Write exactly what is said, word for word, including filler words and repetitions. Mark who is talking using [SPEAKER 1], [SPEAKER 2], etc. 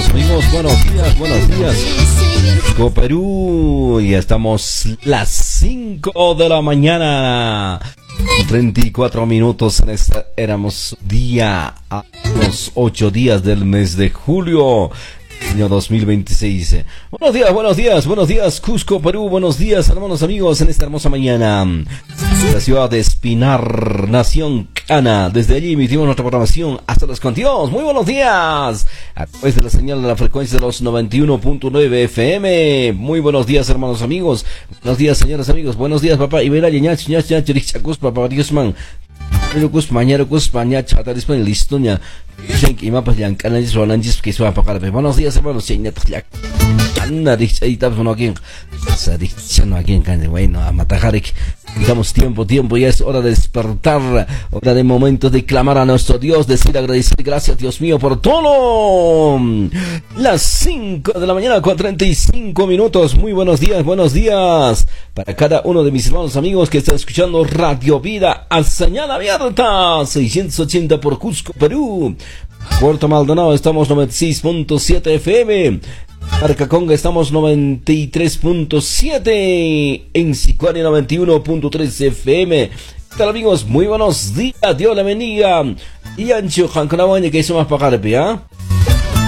[SPEAKER 1] hermanos, amigos, buenos días, buenos días. Cusco, Perú, ya estamos las cinco de la mañana. treinta y cuatro minutos en este hermoso día, a los ocho días del mes de julio. Año dos mil veintiséis. Buenos días, buenos días, buenos días, Cusco, Perú. Buenos días, hermanos amigos, en esta hermosa mañana. La ciudad de Espinar, Nación Cana. Desde allí emitimos nuestra programación hasta los contios. Muy buenos días. A través de la señal de la frecuencia de los noventa y uno punto nueve F M. Muy buenos días, hermanos amigos. Buenos días, señores amigos. Buenos días, papá. Ibera, ñach, ñach, ñach, ñach, papá, Diosman. Pero kus mañana kus mañana chatar es listo ya. Y mapas ya canales rolanges que se va a pagar. Buenos días, hermanos. Señor, ya. Anda, dice, ahí estamos uno aquí. Se dice, no aquí en Cande, bueno, a Matajarek. Digamos tiempo, tiempo, ya es hora de despertar, hora de momento de clamar a nuestro Dios, decir, agradecer, gracias Dios mío por todo. Las cinco de la mañana con treinta y cinco minutos, muy buenos días, buenos días para cada uno de mis hermanos amigos que están escuchando Radio Vida a señal abierta, seiscientos ochenta por Cusco, Perú. Puerto Maldonado estamos noventa y seis punto siete F M. Arcaconga estamos noventa y tres punto siete, en Sicuani noventa y uno punto tres F M. ¿Qué tal, amigos? Muy buenos días, Dios la bendiga. Y ancho Jancanabaña que hizo más pagar, ¿ah?